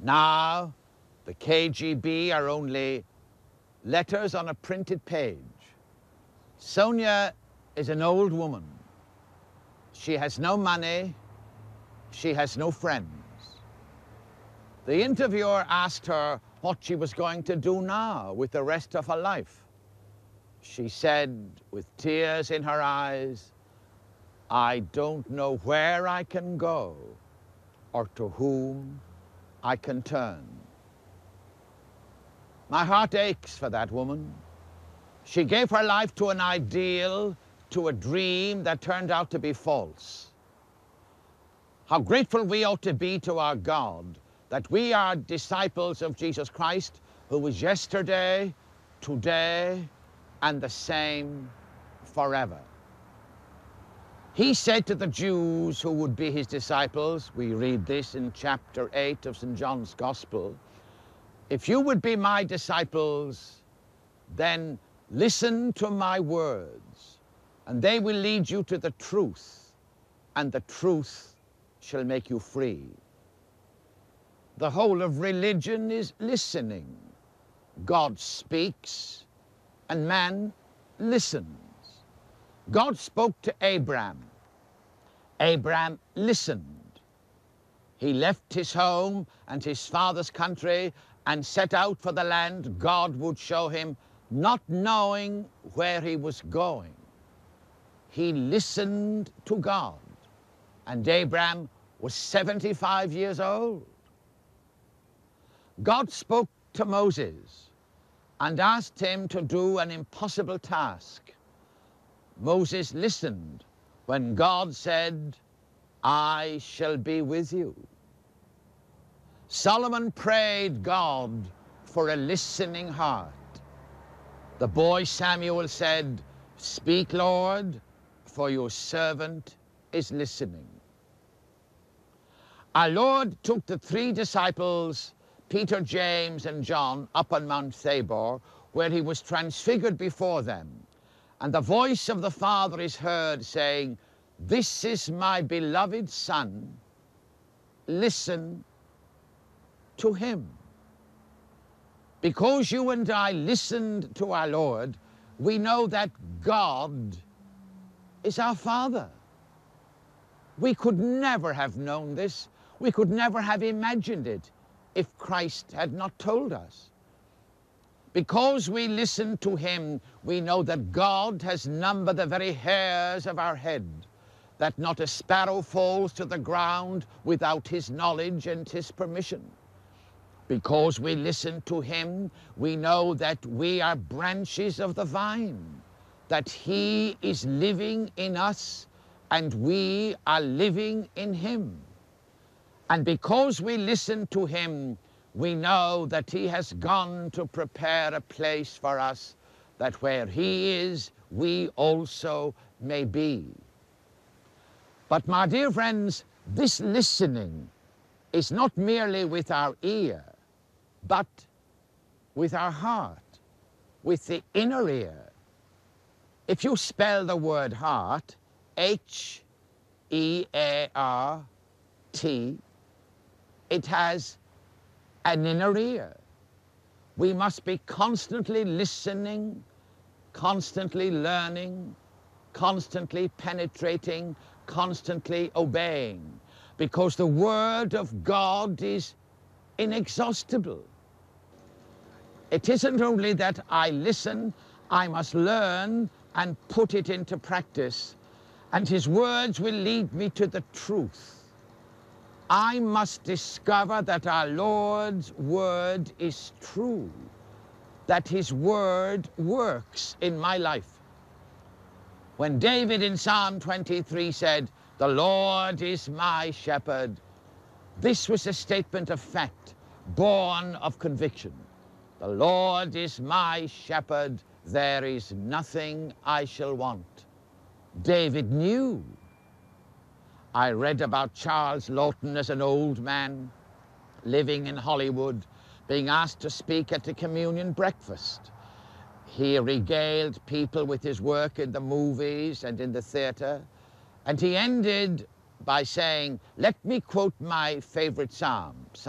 Now, the KGB are only letters on a printed page. Sonia is an old woman. She has no money. She has no friends. The interviewer asked her what she was going to do now with the rest of her life. She said, with tears in her eyes, "I don't know where I can go or to whom I can turn." My heart aches for that woman. She gave her life to an ideal, to a dream that turned out to be false. How grateful we ought to be to our God that we are disciples of Jesus Christ, who was yesterday, today, and the same forever. He said to the Jews who would be his disciples, we read this in chapter 8 of St. John's Gospel, "If you would be my disciples, then listen to my words, and they will lead you to the truth, and the truth shall make you free." The whole of religion is listening. God speaks, and man listens. God spoke to Abraham. Abraham listened. He left his home and his father's country and set out for the land God would show him, not knowing where he was going. He listened to God, and Abraham was 75 years old. God spoke to Moses and asked him to do an impossible task. Moses listened when God said, "I shall be with you." Solomon prayed God for a listening heart. The boy Samuel said, "Speak, Lord, for your servant is listening." Our Lord took the three disciples, Peter, James, and John, up on Mount Tabor, where he was transfigured before them. And the voice of the Father is heard saying, "This is my beloved Son. Listen to him." Because you and I listened to our Lord, we know that God is our Father. We could never have known this. We could never have imagined it if Christ had not told us. Because we listen to him, we know that God has numbered the very hairs of our head, that not a sparrow falls to the ground without his knowledge and his permission. Because we listen to him, we know that we are branches of the vine, that he is living in us and we are living in him. And because we listen to him, we know that he has gone to prepare a place for us, that where he is, we also may be. But my dear friends, this listening is not merely with our ear, but with our heart, with the inner ear. If you spell the word heart, H-E-A-R-T, it has an inner ear. We must be constantly listening, constantly learning, constantly penetrating, constantly obeying, because the Word of God is inexhaustible. It isn't only that I listen, I must learn and put it into practice, and his words will lead me to the truth. I must discover that our Lord's word is true, that his word works in my life. When David in Psalm 23 said, "The Lord is my shepherd," this was a statement of fact, born of conviction. The Lord is my shepherd, there is nothing I shall want. David knew. I read about Charles Lawton as an old man living in Hollywood, being asked to speak at a communion breakfast. He regaled people with his work in the movies and in the theater, and he ended by saying, "Let me quote my favorite psalm,